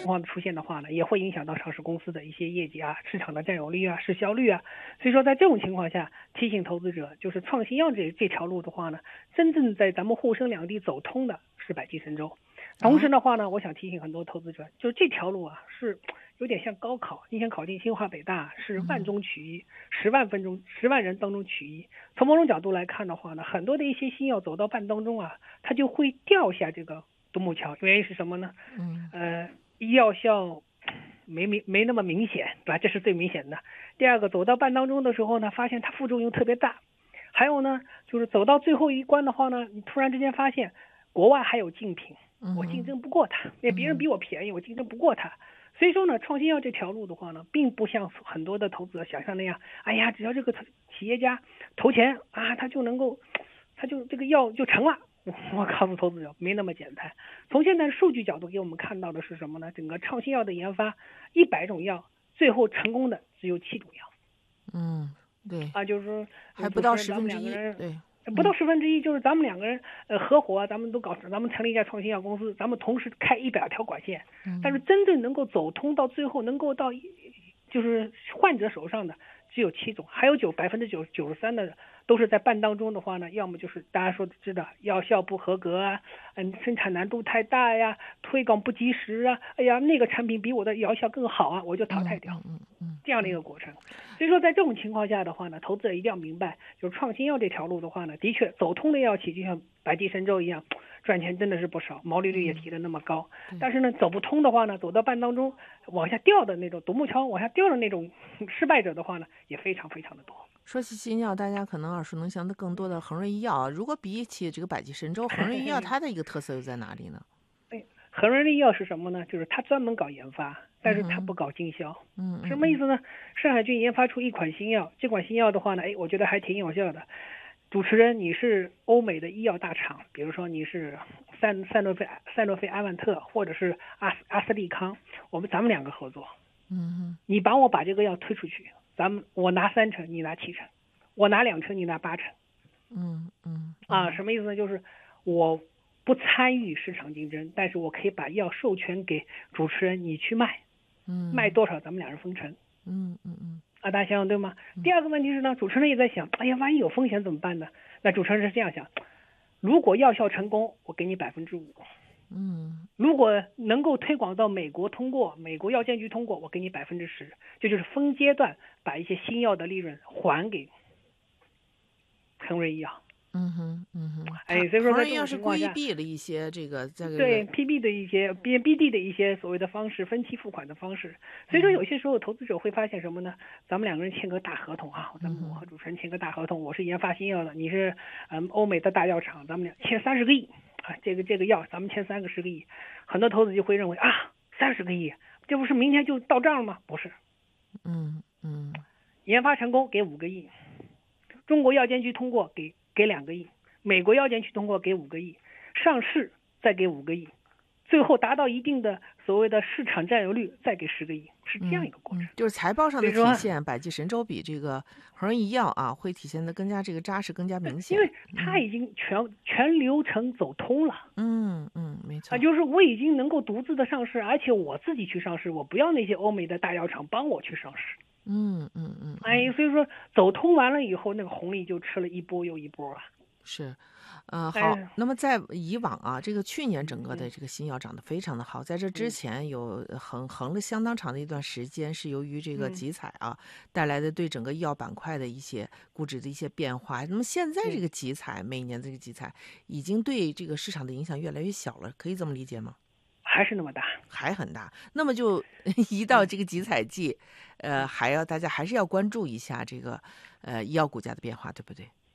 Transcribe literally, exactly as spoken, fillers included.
况出现的话呢，也会影响到上市公司的一些业绩啊、市场的占有率啊、市销率啊。所以说，在这种情况下，提醒投资者，就是创新药这这条路的话呢，真正在咱们沪深两地走通的是百济神州。同时的话呢，我想提醒很多投资者，就是这条路啊，是有点像高考，你想考进清华北大是万中取一，十万分钟十万人当中取一。从某种角度来看的话呢，很多的一些新药走到半当中啊，它就会掉下这个独木桥。原因是什么呢？ 嗯， 呃，医药效没没没那么明显，对吧？这是最明显的。第二个，走到半当中的时候呢，发现它副作用特别大。还有呢，就是走到最后一关的话呢，你突然之间发现国外还有竞品。我竞争不过他，那别人比我便宜，我竞争不过他。所以说呢，创新药这条路的话呢，并不像很多的投资者想象那样，哎呀，只要这个企业家投钱啊，他就能够，他就这个药就成了。我告诉投资者，没那么简单。从现在数据角度给我们看到的是什么呢？整个创新药的研发，一百种药，最后成功的只有七种药。 嗯，对。 啊，就是说还不到十分之一，对。 不到十分之一，就是咱们两个人呃合伙，咱们都搞，咱们成立一家创新药公司，咱们同时开一百条管线， 嗯、 但是真正能够走通到最后，能够到就是患者手上的只有七种，还有九百分之九九十三的都是在半当中的话呢，要么就是大家说知道药效不合格啊，嗯，生产难度太大呀，推广不及时啊，哎呀，那个产品比我的药效更好啊，我就淘汰掉， 嗯嗯， 这样的一个过程。所以说，在这种情况下的话呢，投资者一定要明白，就是创新药这条路的话呢，的确走通的药企就像百济神州一样，赚钱真的是不少，毛利率也提得那么高。 嗯、 但是呢，走不通的话呢，走到半当中往下掉的那种独木桥往下掉的那种失败者的话呢，也非常非常的多。 说起新药，大家可能耳熟能详的更多的恒瑞医药，如果比起这个百济神州，恒瑞医药它的一个特色又在哪里呢？ 恒瑞医药是什么呢？就是它专门搞研发，但是它不搞经销。 嗯， 什么意思呢？上海郡研发出一款新药，这款新药的话呢，哎，我觉得还挺有效的。主持人，你是欧美的医药大厂，比如说你是赛赛诺菲、赛诺菲阿万特，或者是阿阿斯利康，我们咱们两个合作。 嗯， 你帮我把这个药推出去，咱们我拿三成，你拿七成，我拿两成，你拿八成。 嗯嗯啊，什么意思呢？就是我不参与市场竞争，但是我可以把药授权给主持人，你去卖， 嗯， 卖多少咱们两人分成。 嗯嗯嗯， 啊，大家想想对吗？第二个问题是呢，主持人也在想，哎呀，万一有风险怎么办呢？那主持人是这样想，如果药效成功，我给你百分之五。 嗯， 如果能够推广到美国通过，美国药监局通过，我给你百分之十。这就是分阶段把一些新药的利润还给恒瑞医药。 嗯哼，嗯哼， 哎，所以说在这要是规种情况下， 避了一些这个这个对 P B 的一些 B B D 的一些所谓的方式，分期付款的方式。所以说有些时候投资者会发现什么呢？咱们两个人签个大合同啊，咱们我和主持人签个大合同，我是研发新药的，你是嗯欧美的大药厂，咱们俩签三十个亿啊，这个这个药咱们签三个十个亿，很多投资者就会认为啊，三十个亿，这不是明天就到账了吗？不是， 嗯嗯， 研发成功给五个亿，中国药监局通过给给两个亿。美国药监局通过给五个亿，上市再给五个亿，最后达到一定的所谓的市场占有率再给十个亿，是这样一个过程。 嗯嗯、就是财报上的体现，百济神州比这个恒瑞医药啊会体现的更加这个扎实，更加明显。 因为它已经全、嗯、全流程走通了。 嗯嗯，没错。 啊，就是我已经能够独自的上市，而且我自己去上市，我不要那些欧美的大药厂帮我去上市。 嗯嗯嗯。 哎，所以说走通完了以后，那个红利就吃了一波又一波啊。 是，呃，好。那么在以往啊，这个去年整个的这个新药涨得非常的好，在这之前有横横了相当长的一段时间，是由于这个集采啊带来的对整个医药板块的一些估值的一些变化。那么现在这个集采，每年的这个集采已经对这个市场的影响越来越小了，可以这么理解吗？ 还是那么大， 还很大。那么就一到这个集采季，呃，还要大家还是要关注一下这个呃医药股价的变化，对不对？